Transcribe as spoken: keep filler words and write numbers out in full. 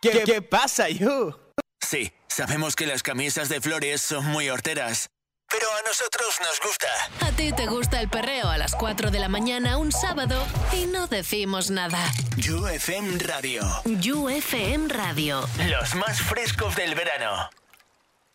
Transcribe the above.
¿Qué, qué pasa, you? Sí, sabemos que las camisas de flores son muy horteras, pero a nosotros nos gusta. A ti te gusta el perreo a las cuatro de la mañana un sábado y no decimos nada. You F M Radio. You F M Radio. Los más frescos del verano.